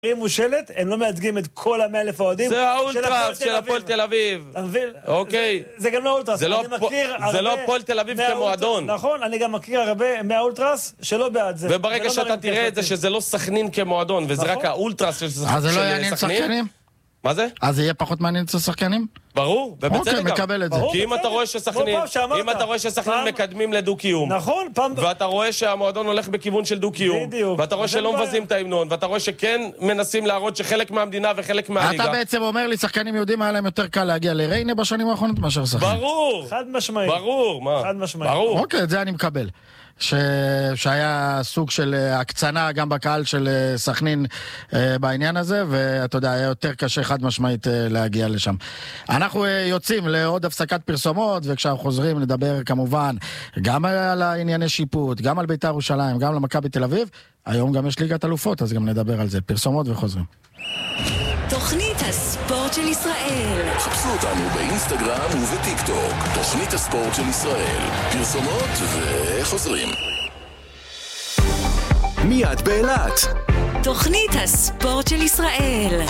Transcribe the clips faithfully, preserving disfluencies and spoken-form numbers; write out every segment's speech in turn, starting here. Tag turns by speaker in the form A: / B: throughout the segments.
A: מושלת, הם לא מייצגים את כל המאה אלף האוהדים.
B: זה האולטרס של הפועל תל אביב. אוקיי.
A: זה גם לא אולטרס.
B: זה לא הפועל תל אביב כמועדון.
A: נכון, אני גם מכיר הרבה מהאולטרס שלא בעד זה.
B: וברגע שאתה תראה את זה שזה לא סכנין כמועדון, וזה רק האולטרס של סכנין.
C: אז זה לא יעניין שחקנים?
B: מה זה?
C: אז זה יהיה פחות מעניין את השחקנים?
B: ברור, ובצדק גם.
C: מקבל את זה.
B: כי אם אתה רואה שסכנין, אם אתה רואה שסכנין מקדמים לדו-קיום,
A: נכון, פעם...
B: ואתה רואה שהמועדון הולך בכיוון של דו-קיום, ואתה רואה שלא מבזים את ההמנון, ואתה רואה שכן מנסים להראות שחלק מהמדינה וחלק מהליגה.
C: אתה בעצם אומר לי, שחקנים יהודים היה להם יותר קל להגיע לריינה בשנים האחרונות מאשר שחקנים.
B: ברור.
A: חד משמעי.
B: ברור, מה?
A: חד משמעי.
B: ברור.
C: אוקיי, את זה אני מקבל. ש... שהיה סוג של הקצנה גם בקהל של סכנין אה, בעניין הזה, ואתה יודע, היה יותר קשה חד משמעית אה, להגיע לשם. אנחנו אה, יוצאים לעוד הפסקת פרסומות, וכשאנחנו חוזרים נדבר כמובן גם על הענייני שיפוט, גם על בית"ר ירושלים, גם למכבי תל אביב. היום גם יש ליגת אלופות, אז גם נדבר על זה. פרסומות וחוזרים.
D: תוכנית הספורט של ישראל.
E: חפשו אותנו באינסטגרם ובטיק טוק. תוכנית הספורט של ישראל. פרסומות וחוזרים. מיד באילת.
D: תוכנית הספורט של ישראל.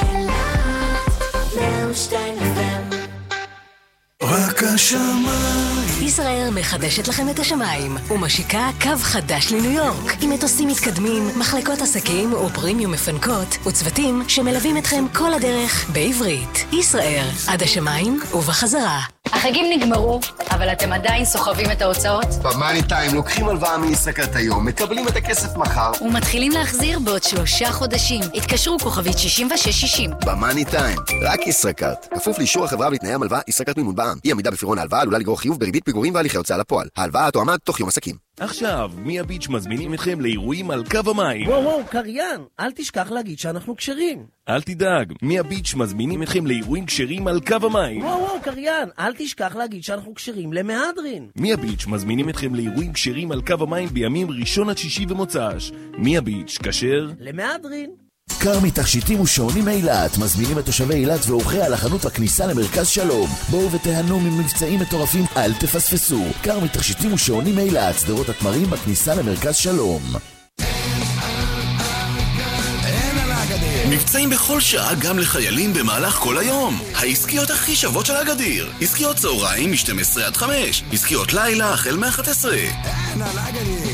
E: רק השמיים.
D: ישראל מחדשת לכם את השמיים ומשיקה קו חדש לניו יורק עם מטוסים מתקדמים, מחלקות עסקים ופרימיום מפנקות וצוותים שמלווים אתכם כל הדרך בעברית. ישראל, עד השמיים ובחזרה.
F: החגים נגמרו, אבל אתם עדיין סוחבים את ההוצאות?
G: במאני טיים לוקחים הלוואה מישראכרט היום, מקבלים את הכסף מחר
F: ומתחילים להחזיר בעוד שלושה חודשים. התקשרו כוכבית שישים ושש שישים.
G: במאני טיים, רק ישראכרט. כפוף לאישור החברה ולתנאי המלווה, ישראכרט מימון בע"מ. אי עמידה בפירעון ההלוואה עלולה לגרור חיוב בריבית פיגורים והליכי הוצאה לפועל. ההלוואה תואמה תוך יום עסקים.
E: עכשיו, מיה ביץ' מזמינים אתכם לאירועים על קו המים.
H: וואו וואו, קריין, אל תשכח להגיד שאנחנו קשרים.
E: אל תדאג, מיה ביץ' מזמינים אתכם לאירועים קשרים על קו המים.
H: וואו וואו, קריין, אל תשכח להגיד שאנחנו קשרים למהדרין.
E: מיה ביץ' מזמינים אתכם לאירועים קשרים על קו המים בימים ראשון עד שישי ומוצ"ש. מיה ביץ' כשר
H: למהדרין.
E: כרמי תכשיטים ושעונים אילת מזמינים את תושבי אילת ואורחי על החנות בכניסה למרכז שלום. בואו ותיהנו ממבצעים מטורפים, אל תפספסו. כרמי תכשיטים ושעונים אילת, שדרות התמרים בכניסה למרכז שלום. מבצעים בכל שעה גם לחיילים במהלך כל היום. העסקיות הכי שוות של הגדיר. עסקיות צהריים מ-שתים עשרה עד חמש. עסקיות לילה החל מ-אחת עשרה. אין על הגדיר.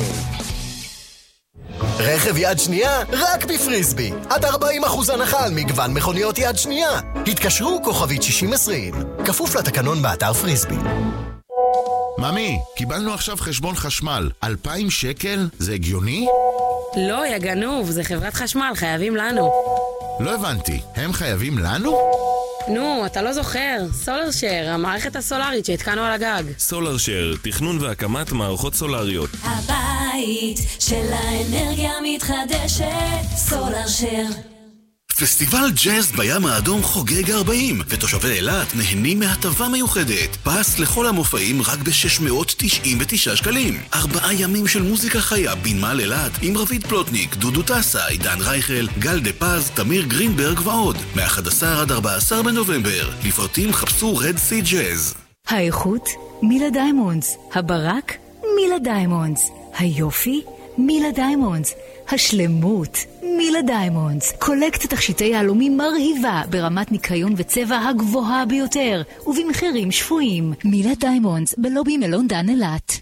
I: רכב יד שנייה רק בפריסבי. עד ארבעים אחוז הנחה על מגוון מכוניות יד שנייה. התקשרו כוכבית שישים עשרים. כפוף לתקנון באתר פריסבי.
J: ממי, קיבלנו עכשיו חשבון חשמל. אלפיים שקל? זה הגיוני?
K: לא, יא גנוב, זה חברת חשמל, חייבים לנו.
J: לא הבנתי, הם חייבים לנו?
K: נו, אתה לא זוכר, סולר שר, המערכת הסולרית שהתקנו על הגג.
E: סולר שר, תכנון והקמת מערכות סולריות.
D: הבית של האנרגיה מתחדשת, סולר שר.
E: פסטיבל ג'אז בים האדום חוגג ארבעים, ותושבי אילת נהנים מהטבה מיוחדת. פס לכל המופעים רק ב-שש מאות תשעים ותשעה שקלים. ארבעה ימים של מוזיקה חיה בנמל אילת עם רביד פלוטניק, דודו טסה, עידן רייכל, גל דה פז, תמיר גרינברג ועוד. מ-אחד עשר עד ארבעה עשר בנובמבר. לפרטים חפשו רד סי ג'אז.
D: האיכות מילה דיימונדס, הברק מילה דיימונדס, היופי מילה דיימונדס, השלמות מילה דיימונדס. קולקט תכשיטי יהלומים מרהיבה ברמת ניקיון וצבע הגבוהה ביותר ובמחירים שפויים. מילה דיימונדס בלובי מלון דן אילת.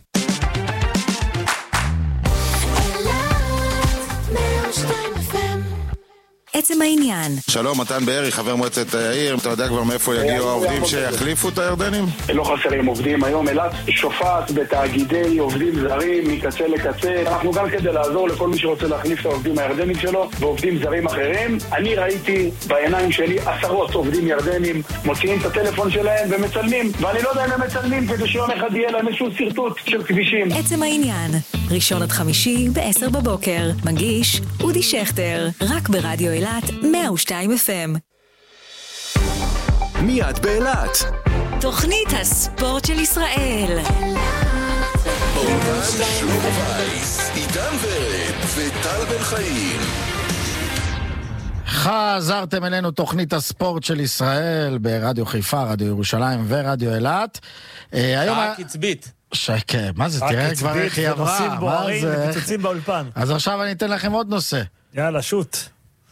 D: עצם העניין.
J: שלום, מתן בארי, חבר מועצת העיר. אתה יודע כבר מאיפה יגיעו העובדים שיחליפו את הירדנים?
L: לא חסרים עובדים היום. אילת שופעת בתאגידי עובדים זרים מקצה לקצה. אנחנו גם כדי לעזור לכל מי שרוצה להחליף את העובדים הירדנים שלו ועובדים זרים אחרים. אני ראיתי בעיניים שלי עשרות עובדים ירדנים מוציאים את הטלפון שלהם ומצלמים, ואני לא יודע אם הם מצלמים כדי שיום אחד יהיה להם איזשהו סרטוט של כבישים.
D: עצם העניין, ראשון עד חמישי בעשר בבוקר. מגיש אודי שכטר, רק ברדיו אילת מאה ושתיים אף אם.
E: מיד באילת.
D: תוכנית הספורט של ישראל.
E: אורן שלמה וייס, עידן ורד וטל בן חיים.
C: חזרתם אלינו תוכנית הספורט של ישראל ברדיו חיפה, רדיו ירושלים ורדיו אילת.
B: שעה קצבית.
C: שקה, מה זה? תראה כבר איך היא עברה.
A: נושאים בוערים ופיצוצים באולפן.
C: אז עכשיו אני אתן לכם עוד נושא.
A: יאללה, שוט.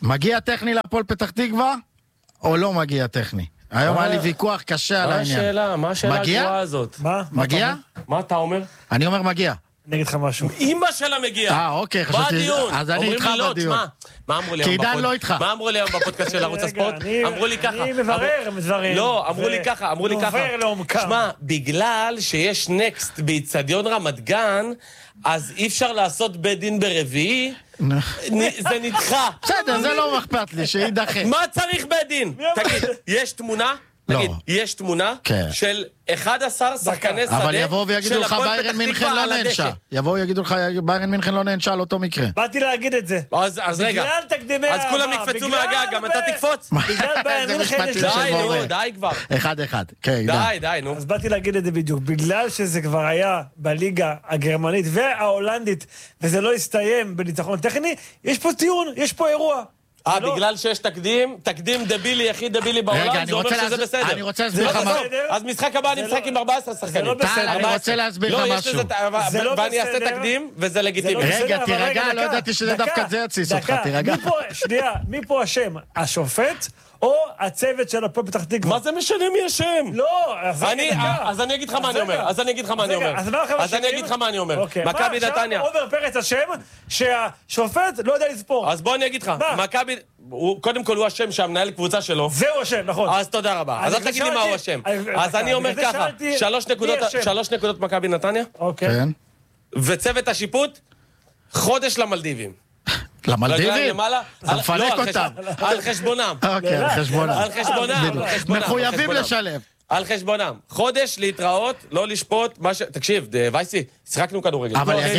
C: מגיע טכני להפועל פתח תקווה, או לא מגיע טכני? היום היה לי ויכוח קשה על העניין.
B: מה השאלה? מה השאלה הגבוהה הזאת?
A: מה?
C: מגיע?
B: מה אתה אומר?
C: אני אומר מגיע.
A: אני אגיד לך משהו.
B: אמא שלה מגיעה.
C: אה, אוקיי, חשבתי...
B: מה הדיון?
C: אז אני איתך בדיון.
B: מה אמרו לי
C: כי
B: היום
C: עידן לא איתך.
B: מה אמרו לי היום בפודקאסט של ערוץ הספורט? אמרו לי ככה.
A: אני מברר דברים.
B: לא, אמרו לי ככה, אמרו לי ככה.
A: עובר לעומקם.
B: שמע, בגלל שיש נקסט באצטדיון רמת גן, אז אי אפשר לעשות בית דין ברביעי, זה נדחה.
C: בסדר, זה לא אכפת לי, שידחה.
B: מה צריך בית דין? תגיד, יש תמונה? תגיד, יש תמונה של אחד עשר שחקני שדה
C: אבל יבואו ויגידו לך ביירן מינכן לא נענשה. יבואו ויגידו לך ביירן מינכן לא נענשה על אותו מקרה.
A: באתי להגיד את זה.
B: אז רגע, אז כולם יקפצו מהגג, גם אתה תקפוץ?
A: בגלל ביירן מינכן יש
B: די, נו, די כבר.
C: אחד אחד, כן.
B: די, די, נו.
A: אז באתי להגיד את זה בדיוק. בגלל שזה כבר היה בליגה הגרמנית וההולנדית, וזה לא הסתיים בניצחון טכני, יש פה טיעון, יש פה אירוע.
B: אה, בגלל שיש תקדים, תקדים דבילי, הכי דבילי בעולם, זה אומר שזה בסדר.
C: אני רוצה להסביר לך משהו.
B: אז משחק הבא אני משחק עם ארבע עשרה שחקנים.
C: אני רוצה להסביר לך משהו.
B: ואני אעשה תקדים, וזה לגיטימי.
C: רגע, תירגע, לא ידעתי שזה דווקא זה יציס אותך, תירגע.
A: שנייה, מי פה אשם? השופט? או הצוות של הפועל פתח תקווה.
B: מה זה משנה מי אשם?
A: לא,
B: אז אני אגיד לך מה אני אומר. אז אני אגיד לך מה אני אומר. אז אני אגיד לך מה אני אומר. מכבי נתניה.
A: עומר פרץ אשם שהשופט לא יודע לספור.
B: אז בוא אני אגיד לך. מכבי, קודם כל הוא אשם שהמנהל קבוצה שלו.
A: זהו אשם, נכון.
B: אז תודה רבה. אז אל תגיד לי מה הוא אשם. אז אני אומר ככה. שלוש נקודות מכבי נתניה.
A: אוקיי.
B: וצוות השיפוט, חודש למלדיבים.
C: למלדיבים?
B: זה
C: מפנק אותם.
B: על חשבונם.
C: אוקיי, על חשבונם.
B: על חשבונם.
C: מחויבים לשלם.
B: על חשבונם. חודש להתראות, לא לשפוט, מה ש... תקשיב, וייסי, שחקנו כדורגל.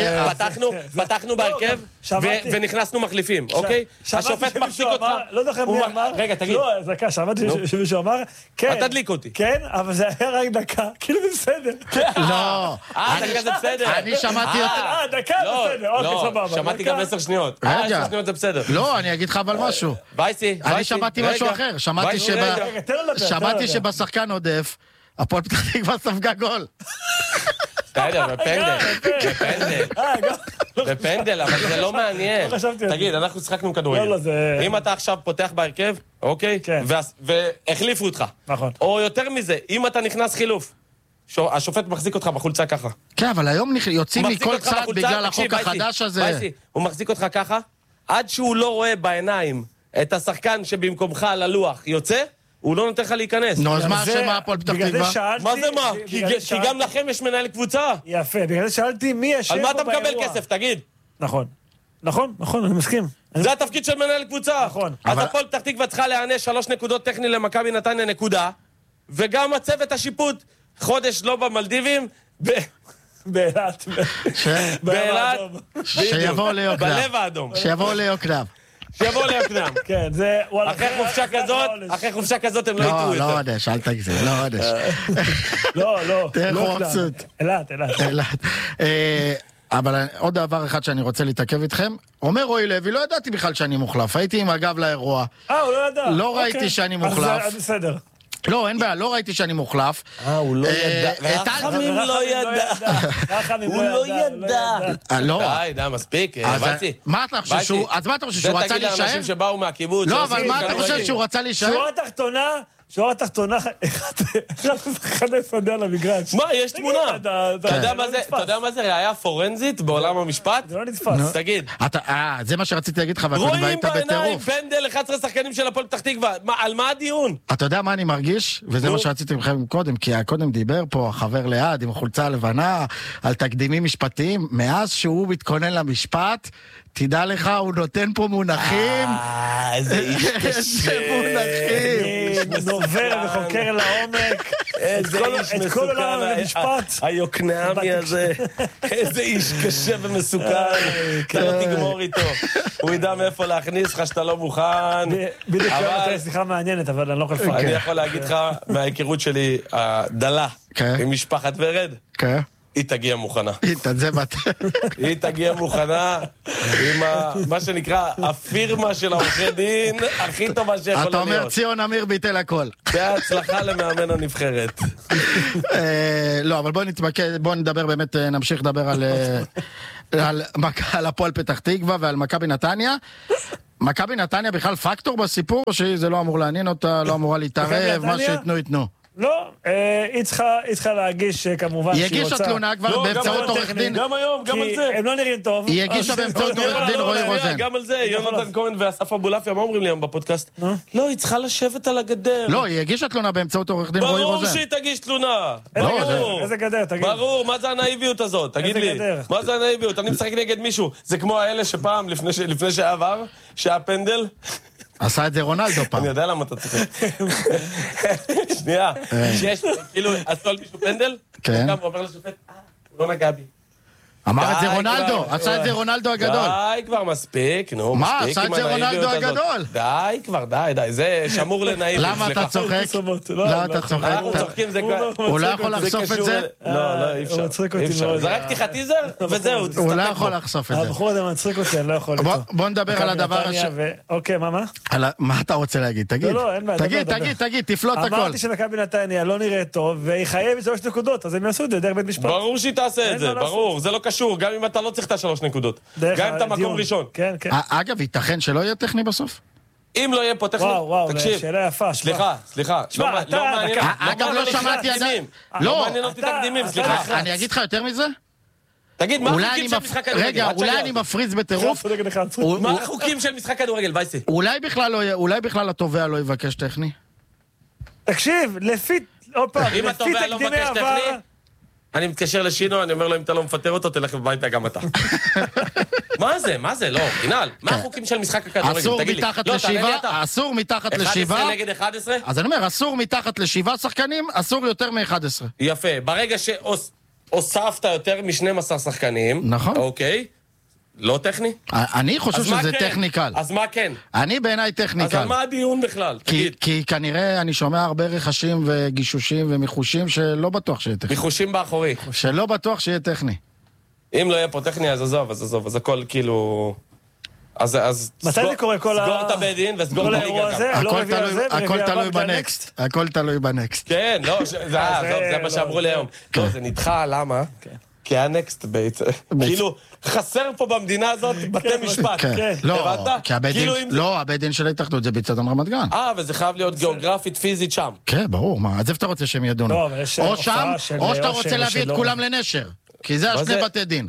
B: פתחנו בהרכב ונכנסנו מחליפים, אוקיי? השופט מחזיק אותך.
A: לא יודע לכם מי אמר.
B: רגע, תגיד.
A: לא, דקה, שמעתי שמישהו אמר, כן.
B: אתה תדליק אותי.
A: כן, אבל זה היה רק דקה, כאילו בסדר.
C: לא.
B: אה, דקה זה בסדר.
C: אני שמעתי אותך.
A: אה, דקה בסדר, אוקיי, סבבה.
B: שמעתי גם עשר שניות.
C: רגע.
B: עשר שניות זה בסדר.
C: לא, אני אגיד לך אבל משהו.
B: וייסי,
C: אני שמעתי משהו אחר. שמעתי שבשחקן עודף, הפועל פתח תקווה ספגה גול.
B: בסדר, בפנדל. בפנדל. בפנדל, אבל זה לא מעניין. תגיד, אנחנו שחקנו כדורגל. אם אתה עכשיו פותח בהרכב, אוקיי? והחליפו אותך.
A: נכון.
B: או יותר מזה, אם אתה נכנס חילוף, השופט מחזיק אותך בחולצה ככה.
C: כן, אבל היום יוצאים מכל צד בגלל החוק החדש הזה.
B: הוא מחזיק אותך ככה, עד שהוא לא רואה בעיניים את השחקן שבמקומך על הלוח יוצא, הוא לא נותן לך להיכנס.
C: נו, אז מה שמה הפועל פתח תקווה?
B: מה זה מה? כי גם לכם יש מנהל קבוצה.
A: יפה, בגלל זה שאלתי מי אשם פה באירוע.
B: על מה אתה מקבל כסף, תגיד?
A: נכון. נכון, נכון, אני מסכים.
B: זה התפקיד של מנהל קבוצה.
A: נכון.
B: אז הפועל פתח תקווה צריכה להענש שלוש נקודות טכני למכבי נתניה נקודה, וגם הצוות השיפוט, חודש לא במלדיבים,
A: באילת.
B: באילת.
C: שיבואו ליוקנעם.
B: בלב האדום.
C: שיבואו ליוקנעם.
B: שיבואו ליוקנעם.
A: כן, זה...
B: אחרי חופשה כזאת, אחרי חופשה כזאת הם לא יתאו יותר.
C: לא, לא עודש, אל תגזים, לא עודש.
A: לא, לא.
C: תראה איך הוא מבסוט.
A: אילת, אילת.
C: אילת. אבל עוד דבר אחד שאני רוצה להתעכב איתכם, אומר רועי לוי, לא ידעתי בכלל שאני מוחלף, הייתי עם הגב לאירוע.
A: אה, הוא לא ידע.
C: לא ראיתי שאני מוחלף.
A: אז בסדר.
C: לא, אין בעיה, לא ראיתי שאני מוחלף.
B: אה, הוא לא ידע. רחמים לא ידע. הוא לא ידע.
C: לא.
B: די, די, מספיק.
C: מה אתה חושב שהוא... אז מה אתה חושב שהוא רצה להישאר?
B: זה תגיד לאנשים שבאו מהקיבוץ.
C: לא, אבל מה אתה חושב שהוא רצה להישאר?
A: שורה תחתונה... שורה תחתונה, אחד השחקני שדה על המגרש.
B: מה, יש תמונה. אתה יודע מה זה ראייה פורנזית בעולם המשפט?
A: זה לא נתפס.
B: תגיד.
C: אה, זה מה שרציתי להגיד לך,
B: רואים בעיניים פנדל אחד עשר שחקנים של הפועל פתח תקווה. על מה הדיון?
C: אתה יודע מה אני מרגיש? וזה מה שרציתי לכם קודם, כי קודם דיבר פה החבר ליד עם החולצה הלבנה על תקדימים משפטיים. מאז שהוא מתכונן למשפט, תדע לך, הוא נותן פה מונחים.
B: אה, איזה איש קשה.
A: מונחים. נובר וחוקר לעומק.
B: איזה איש מסוכן.
A: את כל עולם המשפט.
B: היוקנעמי הזה. איזה איש קשה ומסוכן. אתה לא תגמור איתו. הוא ידע מאיפה להכניס לך שאתה לא מוכן.
A: בדיוק הייתה שיחה מעניינת, אבל אני לא יכול לפעול.
B: אני יכול להגיד לך, מההיכרות שלי, הדלה, עם משפחת ורד.
C: כן.
B: היא תגיע מוכנה.
C: זה בת...
B: היא תגיע מוכנה עם מה שנקרא הפירמה של העורכי דין הכי טובה שיכולה להיות.
C: אתה אומר ציון אמיר ביטל הכל.
B: בהצלחה למאמן הנבחרת.
C: לא, אבל בואו נתמקד, בואו נדבר באמת, נמשיך לדבר על הפועל פתח תקווה ועל מכבי נתניה. מכבי נתניה בכלל פקטור בסיפור, או שזה לא אמור לעניין אותה, לא אמורה להתערב, מה שיתנו יתנו?
A: לא, היא צריכה להגיש כמובן
C: היא הגישה תלונה כבר באמצעות עורך דין.
B: גם היום, גם על זה.
A: הם לא נראים טוב.
C: היא הגישה באמצעות עורך דין רועי רוזן.
B: גם על זה, יונתן כהן ואסף אבולעפיה, מה אומרים לי היום בפודקאסט? לא, היא צריכה לשבת על הגדר.
C: לא, היא הגישה תלונה באמצעות עורך דין רועי רוזן.
B: ברור שהיא תגיש תלונה.
A: איזה גדר, תגיד.
B: ברור, מה זה הנאיביות הזאת? תגיד לי. מה זה הנאיביות? אני משחק נגד מישהו. זה כמו האלה שפעם, לפני שעבר, שהיה פנדל.
C: עשה את זה רונלדו פעם.
B: אני יודע למה אתה צוחק. שנייה, שיש, כאילו, עשו על מישהו פנדל,
C: כן.
B: וגם הוא עובר לשופט, אה, הוא לא נגע בי.
C: אמר את זה רונלדו, עשה את זה רונלדו הגדול.
B: די כבר, מספיק, נו, מספיק.
C: מה, עשה את זה רונלדו הגדול.
B: די כבר, די, די, זה שמור לנאיביות.
C: למה אתה צוחק? למה אתה צוחק?
B: אנחנו צוחקים, זה כבר...
C: הוא לא יכול לחשוף את זה?
B: לא, לא, אי אפשר. זרקתי לך טיזר, וזהו.
C: הוא לא יכול לחשוף את זה.
A: הבחור הזה מצחיק אותי, אני לא יכול איתו.
C: בוא נדבר על הדבר הש...
A: אוקיי, מה, מה?
C: מה אתה רוצה להגיד? תגיד.
A: לא, אין בעיה.
C: תגיד, תגיד, תגיד, תפלוט הכל.
A: אמרתי שמכבי נתניה לא נראה טוב, והיא חייבת שלוש נקודות, אז הם יעשו את זה דרך בית משפט.
B: ברור שהיא תעשה את זה, ברור, זה לא קשור, גם אם אתה לא צריך את השלוש נקודות. גם אם אתה מקום ראשון.
A: כן, כן.
C: אגב, ייתכן שלא יהיה טכני בסוף?
B: אם לא יהיה פה טכני,
A: וואו, וואו,
B: תקשיב.
A: שאלה יפה.
B: סליחה, סליחה.
A: שמע, אתה...
C: אגב, לא שמעתי עדיין.
B: לא מעניין אותי תקדימים, סליחה.
C: אני אגיד לך יותר מזה?
B: תגיד, מה החוקים של משחק כדורגל?
C: רגע, אולי אני מפריז בטירוף.
B: מה החוקים של משחק כדורגל, וייסי?
C: אולי בכלל התובע לא יבקש טכני?
A: תקשיב, לפי...
B: אם התובע לא מבקש טכני... אני מתקשר לשינו, אני אומר לו, אם אתה לא מפטר אותו, תלך הביתה גם אתה. מה זה? מה זה? לא, אינל. מה החוקים של משחק הכדורגל?
C: אסור מתחת לשבעה, אסור מתחת לשבעה.
B: אחד עשר נגד אחד עשרה?
C: אז אני אומר, אסור מתחת לשבעה שחקנים, אסור יותר מ-אחד עשר.
B: יפה. ברגע שהוספת יותר מ-שנים עשר שחקנים,
C: נכון.
B: אוקיי, לא טכני?
C: אני חושב שזה טכני קל.
B: אז מה כן?
C: אני בעיניי טכני קל.
B: אז על מה הדיון בכלל?
C: כי כנראה אני שומע הרבה רכשים וגישושים ומיחושים שלא בטוח שיהיה טכני.
B: מיחושים באחורי.
C: שלא בטוח שיהיה טכני.
B: אם לא יהיה פה טכני, אז עזוב, אז עזוב, אז הכל כאילו... אז...
A: מתי זה קורה כל ה...
B: סגור את הבית דין וסגור את הליגה גם.
C: הכל תלוי בנקסט. הכל תלוי בנקסט.
B: כן, לא, זה מה שאמרו לי היום. לא, זה נדחה, למה? כי היה נקסט בית. כאילו, חסר פה במדינה הזאת בתי משפט.
C: לא, הבית דין של ההתאחדות זה בצדון רמת גן.
B: אה, וזה חייב להיות גיאוגרפית, פיזית שם.
C: כן, ברור, מה, אז איפה אתה רוצה שהם ידונו? או שם, או שאתה רוצה להביא את כולם לנשר. כי זה השני בתי דין.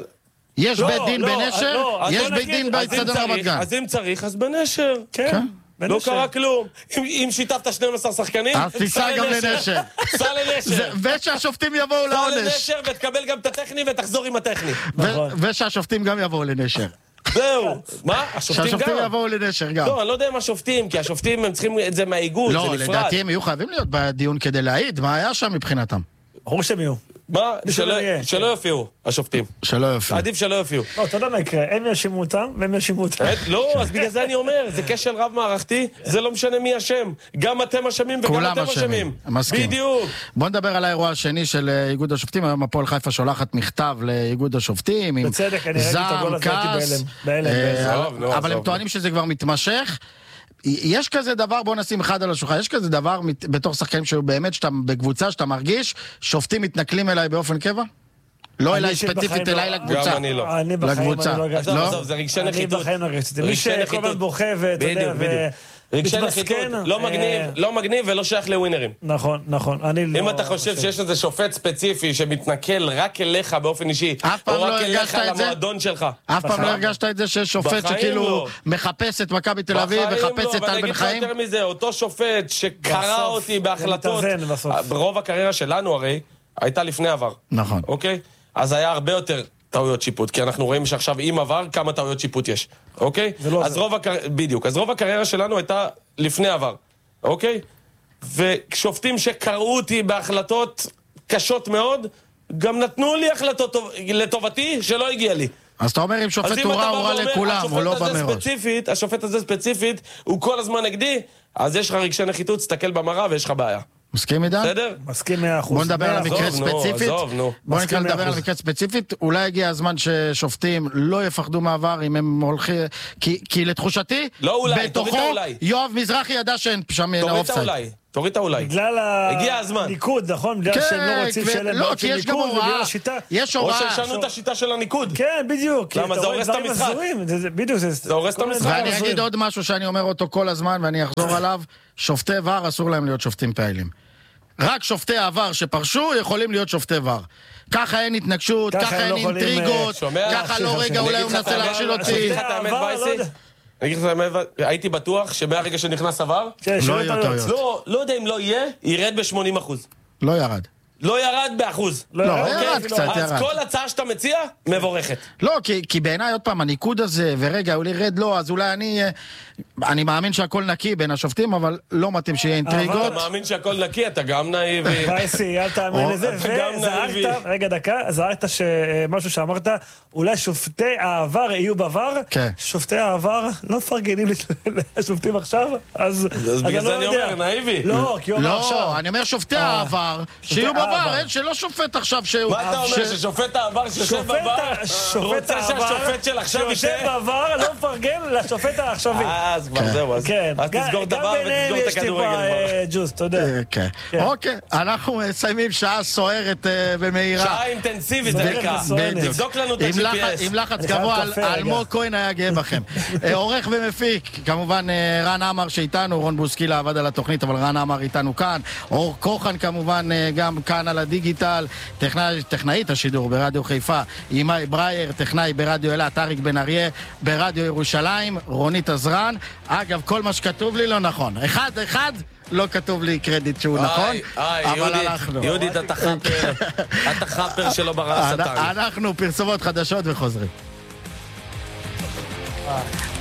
C: יש בית דין בנשר, יש בית דין בצדון רמת גן.
B: אז אם צריך, אז בנשר. כן. לא קרה כלום. אם שיתפת שנים עשר שחקנים,
C: אז תיסע גם לנשר.
B: סע לנשר.
C: ושהשופטים יבואו לעונש.
B: סע לנשר ותקבל גם את הטכני ותחזור עם הטכני.
C: ושהשופטים גם יבואו לנשר.
B: זהו. מה? השופטים גם?
C: שהשופטים יבואו לנשר גם.
B: לא, אני לא יודע מה השופטים, כי השופטים הם צריכים את זה מהאיגוד, זה נפרד.
C: לא, לדעתי הם יהיו חייבים להיות בדיון כדי להעיד מה היה שם מבחינתם.
A: ברור שהם יהיו.
B: מה? שלא יופיעו, השופטים.
C: שלא יופיעו.
B: עדיף שלא יופיעו.
A: לא, אתה יודע מה יקרה, הם יאשימו אותם, והם יאשימו אותם.
B: לא, אז בגלל זה אני אומר, זה כשל רב מערכתי, זה לא משנה מי אשם. גם אתם אשמים וגם אתם אשמים.
C: מסכים.
B: בדיוק.
C: בוא נדבר על האירוע השני של איגוד השופטים. היום הפועל חיפה שולחת מכתב לאיגוד השופטים, עם זעם, כעס. אבל הם טוענים שזה כבר מתמשך. יש כזה דבר, בוא נשים אחד על השולחן, יש כזה דבר בתור שחקנים שהוא באמת, שאתה בקבוצה, שאתה מרגיש, שופטים מתנכלים אליי באופן קבע? לא אליי ספציפית, אליי לקבוצה.
B: גם אני לא.
A: אני בחיים אני לא הרגשתי.
B: עזוב, עזוב, זה רגשי נחיתות.
A: אני בחיים לא הרגשתי. מי שכל הזמן בוכה ואתה יודע,
B: רגשי נחיתות, לא מגניב, לא מגניב ולא שייך לווינרים.
A: נכון, נכון.
B: אם אתה חושב שיש איזה שופט ספציפי שמתנכל רק אליך באופן אישי, או רק אליך למועדון שלך.
C: אף פעם לא הרגשת את זה שיש שופט שכאילו מחפש את מכבי תל אביב, מחפש את טל בן חיים?
B: יותר מזה, אותו שופט שקרא אותי בהחלטות, רוב הקריירה שלנו הרי הייתה לפני עבר.
C: נכון.
B: אוקיי? אז היה הרבה יותר טעויות שיפוט, כי אנחנו רואים שעכשיו עם עבר כמה טעויות שיפוט יש, אוקיי? אז רוב הקריירה, בדיוק, אז רוב הקריירה שלנו הייתה לפני עבר, אוקיי? ושופטים שקראו אותי בהחלטות קשות מאוד, גם נתנו לי החלטות לטובתי שלא הגיע לי.
C: אז אתה אומר אם שופט הוא רע, הוא רע לכולם, הוא לא בא מראש.
B: השופט הזה ספציפית, הוא כל הזמן נגדי, אז יש לך רגשי נחיתות, תסתכל במראה ויש לך בעיה.
C: מסכים עידן?
B: בסדר?
A: מסכים מאה אחוז.
C: בוא נדבר על מקרה ספציפית. בוא נדבר על מקרה ספציפית. אולי הגיע הזמן ששופטים לא יפחדו מעבר אם הם הולכים... כי לתחושתי, בתוכו, יואב מזרחי ידע שאין שם אופסייד.
B: תוריד את האולי.
A: בגלל
B: הגיע הזמן.
A: הניקוד, נכון? בגלל שהם לא רוצים שאלה בעוד של ניקוד, ובגלל השיטה.
C: יש
B: או
C: הוראה.
B: שישנו את השיטה של הניקוד.
A: כן, בדיוק.
B: למה זה הורס את המשחק?
A: בדיוק,
B: זה הורס את המשחק.
C: ואני אגיד עוד משהו שאני אומר אותו כל הזמן, ואני אחזור עליו, שופטי ור אסור להם להיות שופטים פעילים. רק שופטי העבר שפרשו יכולים להיות שופטי ור. ככה אין התנגשות, ככה אין אינטריגות, ככה לא רגע אולי הוא מנסה להכשיל אותי.
B: הייתי בטוח שמהרגע שנכנס עבר, לא יודע אם לא יהיה, ירד ב-שמונים אחוז.
C: לא ירד.
B: לא ירד באחוז.
C: לא, ירד קצת, ירד.
B: אז כל הצעה שאתה מציע, מבורכת.
C: לא, כי בעיניי עוד פעם, הניקוד הזה, ורגע, הוא ירד לא, אז אולי אני... אני מאמין שהכל נקי בין השופטים, אבל לא מתאים שיהיה אינטריגות.
B: אתה מאמין שהכל נקי, אתה גם נאיבי.
A: וייסי, אל תאמין לזה. וזהרת, רגע דקה, זהרת שמשהו שאמרת, אולי שופטי העבר יהיו בעבר, שופטי העבר לא מפרגנים לשופטים עכשיו, אז...
B: אז בגלל זה אני אומר, נאיבי.
A: לא, כי הוא אומר עכשיו.
C: לא, אני אומר שופטי העבר, שיהיו בעבר, אין שלא שופט עכשיו שהוא...
B: מה אתה אומר, ששופט העבר שיושב בעבר, רוצה שהשופט של עכשיו
A: יושב בעבר, לא מפרגן לשופט העכשווי.
B: אז כבר זהו, אז תסגור דבר ותסגור את הכדורגל.
A: גם ביניהם יש טיפה ג'וס, אתה יודע.
C: אוקיי, אנחנו מסיימים שעה סוערת ומהירה.
B: שעה אינטנסיבית, דקה. תבדוק לנו את ה-ג'י פי אס.
C: עם לחץ גבוה, אלמוג כהן היה גאה בכם. עורך ומפיק, כמובן רן עמר שאיתנו, רון בוסקילה עבד על התוכנית, אבל רן עמר איתנו כאן. אור כוחן כמובן גם כאן על הדיגיטל, טכנאית השידור ברדיו חיפה, אימאי ברייר, טכנאי ברדיו אילת, אריק בן אריה, ברדיו ירושלים, רונית עזרן. אגב, כל מה שכתוב לי לא נכון. אחד, אחד, לא כתוב לי קרדיט שהוא נכון, אבל הלכנו.
B: יהודית, אתה חאפר, אתה חאפר שלא ברא השטן.
C: אנחנו פרסומות חדשות וחוזרים.